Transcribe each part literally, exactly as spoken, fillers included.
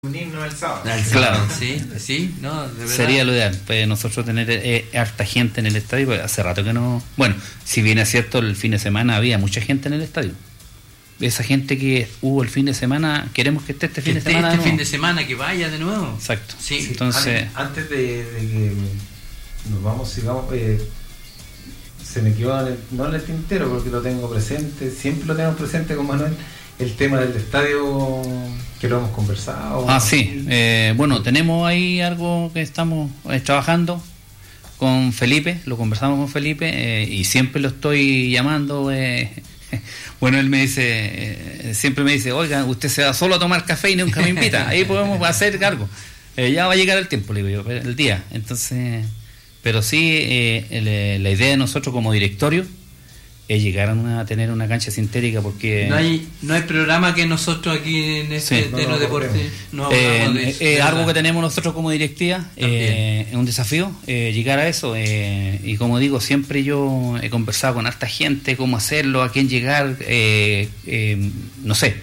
Un himno el sábado. Claro, sí, sí, no, de verdad. Sería lo ideal, pues nosotros tener eh, harta gente en el estadio, pues hace rato que no. Bueno, si bien es cierto, el fin de semana había mucha gente en el estadio. Esa gente que hubo el fin de semana, queremos que esté este fin que de semana. Este de fin de semana, que vaya de nuevo. Exacto. Sí, sí, entonces. Antes de, de que nos vamos, sigamos. Eh, se me quedó, en el, no en el tintero porque lo tengo presente, siempre lo tenemos presente con Manuel, el tema del estadio que lo hemos conversado. Ah, sí. Eh, bueno, tenemos ahí algo que estamos eh, trabajando con Felipe, lo conversamos con Felipe eh, y siempre lo estoy llamando. Eh, bueno, él me dice, eh, siempre me dice, oiga, usted se va solo a tomar café y nunca me invita, ahí podemos hacer algo. Eh, ya va a llegar el tiempo, le digo yo, el día. Entonces, pero sí, eh, el, la idea de nosotros como directorio es llegar a, una, a tener una cancha sintética porque... No hay no hay programa que nosotros aquí en este sí, no, no, deporte no eh, hablamos de eso. Eh, de algo que tenemos nosotros como directiva, eh, es un desafío, eh, llegar a eso. Eh, y como digo, siempre yo he conversado con harta gente, cómo hacerlo, a quién llegar, eh, eh, no sé,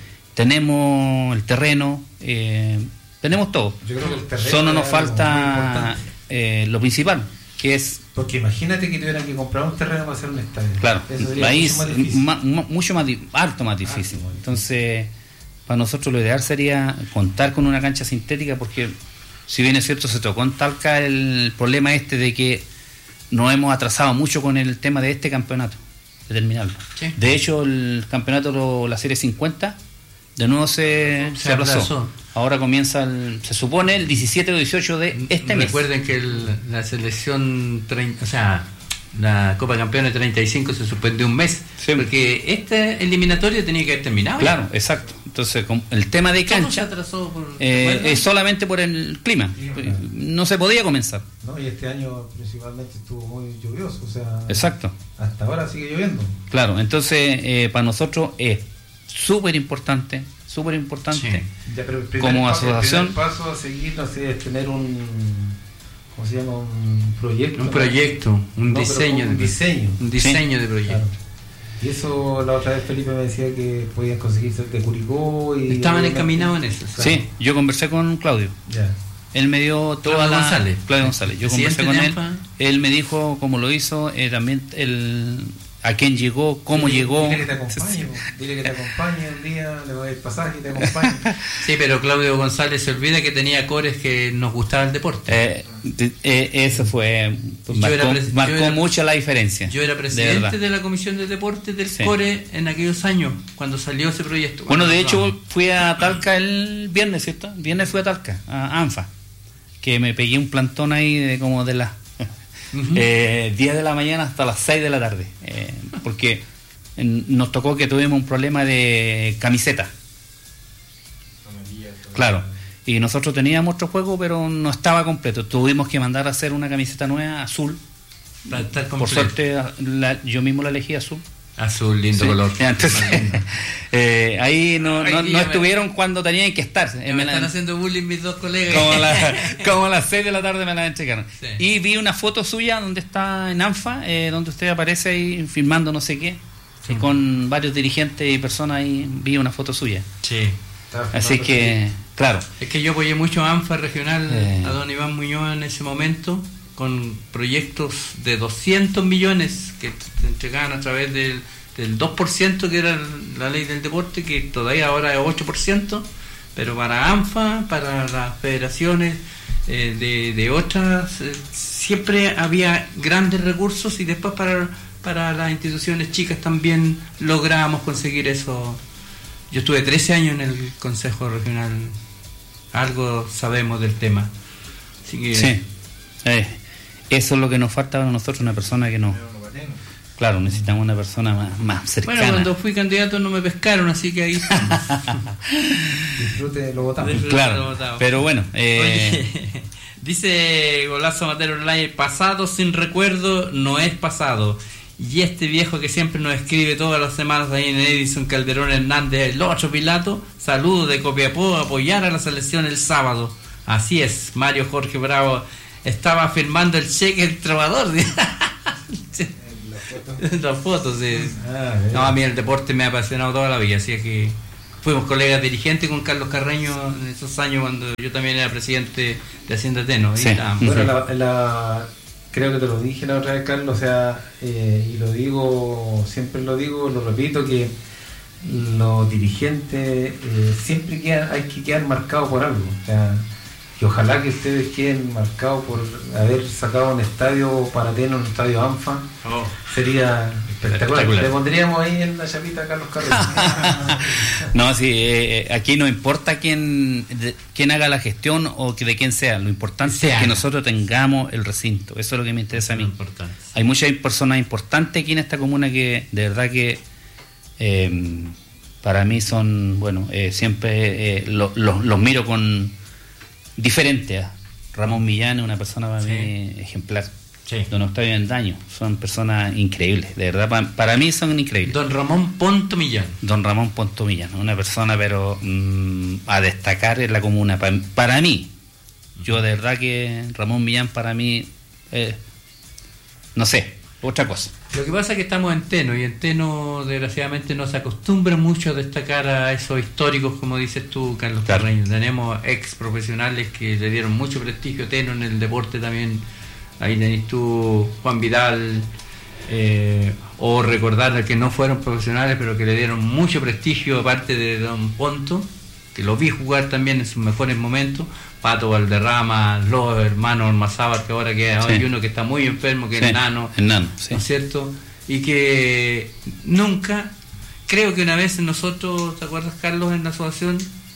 tenemos el terreno, eh, tenemos todo. Yo creo que el terreno solo nos falta eh, lo principal, que es... Porque imagínate que tuvieran que comprar un terreno para hacer un estadio. Claro, ahí mucho más difícil. Ma, ma, mucho más, harto más difícil. Ah, entonces, para nosotros lo ideal sería contar con una cancha sintética, porque si bien es cierto, se tocó en Talca el problema este de que nos hemos atrasado mucho con el tema de este campeonato, de terminarlo. Sí. De hecho, el campeonato, la serie cincuenta, de nuevo se, se, se aplazó. aplazó. Ahora comienza, el, se supone, el diecisiete o dieciocho de este mes. Recuerden que el, la selección, treinta, o sea, la Copa Campeones treinta y cinco se suspendió un mes, sí, porque esta eliminatoria tenía que haber terminado. Claro, ya. Exacto. Entonces, con el tema de cancha se atrasó por, eh, es solamente por el clima. Sí, claro. No se podía comenzar. No, y este año principalmente estuvo muy lluvioso, o sea... Exacto. Hasta ahora sigue lloviendo. Claro, entonces, eh, para nosotros es súper importante súper importante sí. Ya, pero el como paso, asociación. El paso a seguir, no sé, es tener un, ¿cómo se llama? Un proyecto. Un proyecto, un no, diseño. Un de, diseño. Un diseño sí, de proyecto. Claro. Y eso la otra vez Felipe me decía que podían conseguirse de Curicó y... Estaban encaminados en eso. Claro. Sí, yo conversé con Claudio. Ya. Él me dio toda Claudio la... González. Claudio González. Yo conversé con él. Él me dijo cómo lo hizo, eh, también el... a quién llegó, cómo dile, llegó. Dile que te acompañe, dile que te acompañe un día, le doy el pasaje y te acompañe. Sí, pero Claudio González se olvida que tenía cores que nos gustaba el deporte. Eh, de, eh, eso fue, pues, marcó, pres- marcó era, mucho la diferencia. Yo era presidente de, de la Comisión de Deportes del sí. Core en aquellos años, cuando salió ese proyecto. Bueno, de hecho, fui a Talca el viernes, ¿cierto? El viernes fui a Talca, a ANFA, que me pegué un plantón ahí de como de las... Uh-huh. Eh, diez de la mañana hasta las seis de la tarde, eh, porque en, nos tocó que tuvimos un problema de camiseta. Claro, y nosotros teníamos otro juego, pero no estaba completo. Tuvimos que mandar a hacer una camiseta nueva, azul. Para estar Por suerte, la, yo mismo la elegí azul. Azul, lindo sí. color. Entonces, eh, ahí no, no, no estuvieron me... cuando tenían que estar. Me, me están la... haciendo bullying mis dos colegas. Como, la, como a las seis de la tarde me la entregaron. Sí. Y vi una foto suya donde está en ANFA, eh, donde usted aparece ahí filmando no sé qué, sí. con varios dirigentes y personas ahí. Vi una foto suya. Sí. Así que, claro. Es que yo apoyé mucho a ANFA regional, eh... a don Iván Muñoz en ese momento, con proyectos de doscientos millones que te entregaban a través del, del dos por ciento que era la ley del deporte, que todavía ahora es ocho por ciento, pero para ANFA, para las federaciones eh, de, de otras, eh, siempre había grandes recursos, y después para, para las instituciones chicas también lográbamos conseguir eso. Yo estuve trece años en el Consejo Regional, algo sabemos del tema. Así que, sí. Eh. Eso es lo que nos falta a nosotros, una persona que no... Claro, necesitamos una persona más, más cercana. Bueno, cuando fui candidato no me pescaron, así que ahí estamos. Disfrute de lo votado. Claro, lo votado. Pero bueno... Eh... Oye, dice Golazo Matero Online, pasado sin recuerdo no es pasado. Y este viejo que siempre nos escribe todas las semanas ahí en Edison Calderón Hernández, el otro Pilato, saludos de Copiapó, apoyar a la selección el sábado. Así es, Mario Jorge Bravo... Estaba firmando el cheque el trovador. Las fotos, sí. Ah, no, a mí el deporte me ha apasionado toda la vida, así que fuimos colegas dirigentes con Carlos Carreño en esos años cuando yo también era presidente de Hacienda Teno. Sí. Bueno, la, la, creo que te lo dije la otra vez, Carlos, o sea, eh, y lo digo, siempre lo digo, lo repito, que los dirigentes eh, siempre quedan, hay que quedar marcados por algo, o sea, que ojalá que ustedes queden marcados por haber sacado un estadio para tener un estadio ANFA. Oh. Sería espectacular. espectacular. Le pondríamos ahí en la chapita a Carlos Carreño. No, sí, eh, aquí no importa quién de, quién haga la gestión o que de quién sea, lo importante sea. es que nosotros tengamos el recinto, eso es lo que me interesa a mí. Importante. Hay muchas personas importantes aquí en esta comuna que de verdad que eh, para mí son, bueno, eh, siempre eh, los lo, lo miro con diferente a Ramón Millán, una persona para sí. mí ejemplar. Sí. Don Octavio Bendaño, son personas increíbles, de verdad, para, para mí son increíbles. Don Ramón Ponto Millán. Don Ramón Ponto Millán, una persona pero mmm, a destacar en la comuna. Para, para mí, yo de verdad que Ramón Millán para mí, eh, no sé, otra cosa. Lo que pasa es que estamos en Teno y en Teno desgraciadamente no se acostumbra mucho a destacar a esos históricos como dices tú, Carlos claro. Carreño. Tenemos ex profesionales que le dieron mucho prestigio a Teno en el deporte también. Ahí tenés tú Juan Vidal, eh, o recordar que no fueron profesionales pero que le dieron mucho prestigio aparte de Don Ponto, que lo vi jugar también en sus mejores momentos. Pato Valderrama, los hermanos Ormazábal, que ahora queda sí. hay uno que está muy enfermo, que sí. es Nano, el Nano sí. ¿no es cierto? Y que nunca, creo que una vez nosotros, ¿te acuerdas, Carlos, en la asociación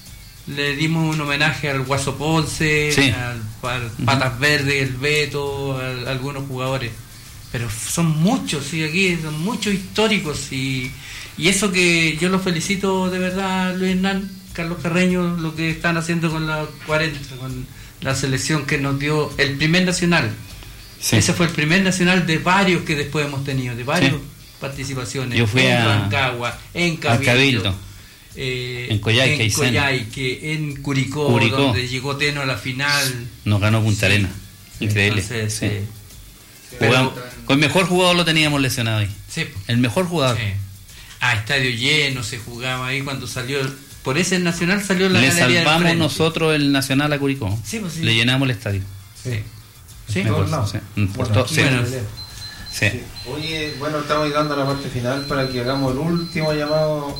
le dimos un homenaje al Guaso Ponce, sí. al, al Patas uh-huh. Verdes, el Beto, a, a algunos jugadores, pero son muchos, sí, aquí son muchos históricos y, y eso que yo los felicito de verdad, Luis Hernán, Carlos Carreño, lo que están haciendo con la cuarenta, con la selección que nos dio el primer nacional. Sí. Ese fue el primer nacional de varios que después hemos tenido, de varias sí. participaciones. Yo fui en a Rancagua, en Cabildo, Cabildo. Eh, en Coyhaique, en Coyhaique, en Curicó, Curicó, donde llegó Teno a la final. Nos ganó Punta sí. Arena. Increíble. Entonces, sí. Sí. Jugamos, con el mejor jugador lo teníamos lesionado ahí. Sí. El mejor jugador. Sí. A estadio lleno se jugaba ahí cuando salió. Por ese nacional salió la Le galería salvamos nosotros el nacional a Curicó. Sí, pues sí. Le llenamos el estadio. Sí. Sí, por, por, sí. por bueno, todo. Sí. Bueno, sí. Sí. Oye, bueno, estamos llegando a la parte final para que hagamos el último llamado.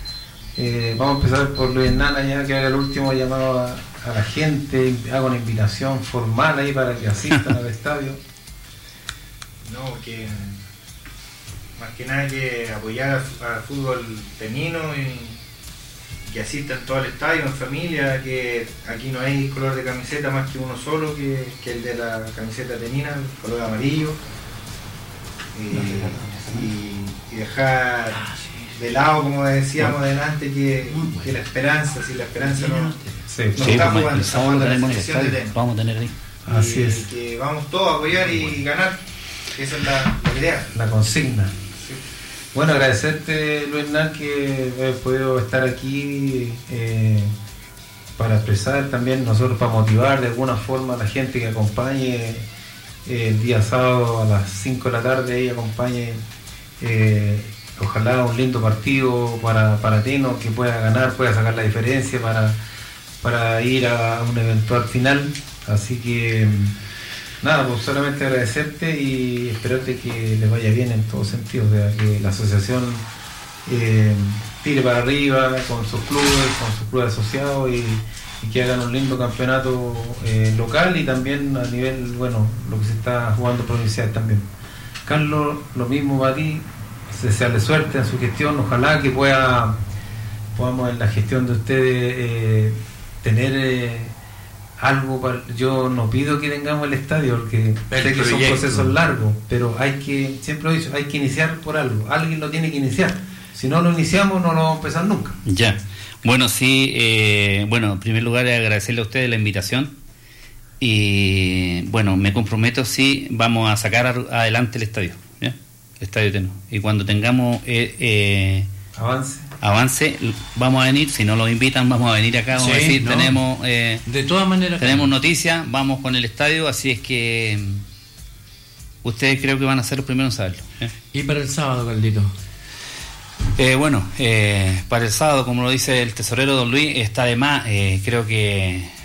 Eh, vamos a empezar por Luis Hernán, ya que haga el último llamado a, a la gente, haga una invitación formal ahí para que asistan al estadio. No, que más que nada que apoyar al fútbol tenino y que asistan todo al estadio en familia, que aquí no hay color de camiseta más que uno solo, que, que el de la camiseta tenina, el color amarillo, y, y, y dejar de lado, como decíamos delante, que, que la esperanza, si la esperanza no, sí, no sí, está como jugando, está jugando la selección de Teno. Vamos a tener ahí. Y, Así es. Que vamos todos a apoyar y ganar, que esa es la, la idea. La consigna. Sí. Bueno, agradecerte, Luis Hernán, que hayas podido estar aquí eh, para expresar también, nosotros para motivar de alguna forma a la gente que acompañe eh, el día sábado a las cinco de la tarde y acompañe eh, ojalá un lindo partido para, para Teno, que pueda ganar, pueda sacar la diferencia para, para ir a un eventual final. Así que nada, pues solamente agradecerte y esperarte que les vaya bien en todos sentidos, o sea, que la asociación eh, tire para arriba con sus clubes, con sus clubes asociados y, y que hagan un lindo campeonato eh, local y también a nivel, bueno, lo que se está jugando provincial también. Carlos, lo mismo para ti. Desearle suerte en su gestión, ojalá que pueda podamos en la gestión de ustedes eh, tener eh, algo para, yo no pido que tengamos el estadio porque el sé que son procesos largos, pero hay que, siempre lo he dicho, hay que iniciar por algo, alguien lo tiene que iniciar, si no lo iniciamos no lo vamos a empezar nunca. Ya, bueno, sí, eh, bueno, en primer lugar agradecerle a ustedes la invitación y bueno, me comprometo, sí, vamos a sacar adelante el estadio. Estadio Teno. Y cuando tengamos eh, eh, avance avance vamos a venir, si no los invitan vamos a venir acá, vamos sí, a decir, no. tenemos eh, de todas maneras tenemos noticias, vamos con el estadio, así es que ustedes creo que van a ser los primeros en saberlo. ¿eh? Y para el sábado, Caldito. Eh, bueno, eh, para el sábado, como lo dice el tesorero don Luis, está de más. Eh, creo que